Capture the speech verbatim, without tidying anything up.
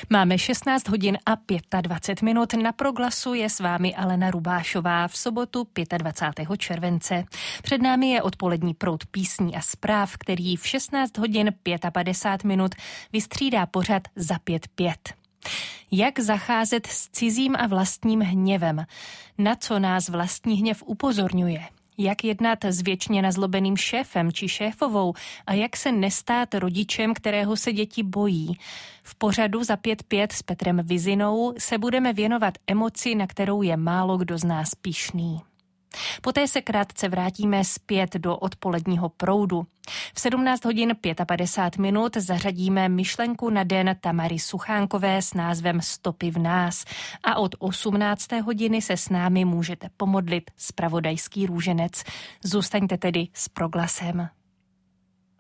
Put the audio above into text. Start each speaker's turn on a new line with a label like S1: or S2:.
S1: Máme šestnáct hodin a dvacet pět minut. Na Proglasu je s vámi Alena Rubášová v sobotu dvacátého pátého července. Před námi je odpolední proud písní a zpráv, který v šestnáct hodin padesát pět minut vystřídá pořad Za pět pět. Jak zacházet s cizím a vlastním hněvem? Na co nás vlastní hněv upozorňuje? Jak jednat s věčně nazlobeným šéfem či šéfovou a jak se nestát rodičem, kterého se děti bojí? V pořadu Za pět pět s Petrem Vizinou se budeme věnovat emoci, na kterou je málo kdo z nás pyšný. Poté se krátce vrátíme zpět do odpoledního proudu. V sedmnáct hodin padesát pět minut zařadíme myšlenku na den Tamary Suchánkové s názvem Stopy v nás a od osmnácté hodiny se s námi můžete pomodlit zpravodajský růženec. Zůstaňte tedy s Proglasem.